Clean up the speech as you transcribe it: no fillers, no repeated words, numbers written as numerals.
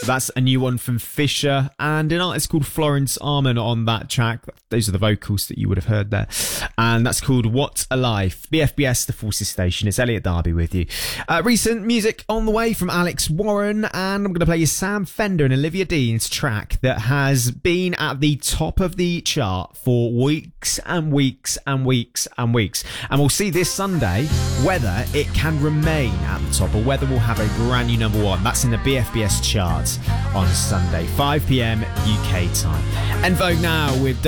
That's a new one from Fisher and an artist called Florence Arman on that track. Those are the vocals that you would have heard there. And that's called What a Life. BFBS, the Forces Station. It's Elliot Darby with you. Recent music on the way from Alex Warren, and I'm going to play you Sam Fender and Olivia Dean's track that has been at the top of the chart for weeks and weeks and weeks and weeks. And we'll see this Sunday whether it can remain at the top or whether we'll have a brand new number one. That's in the BFBS charts on Sunday, 5 p.m. UK time. En Vogue now with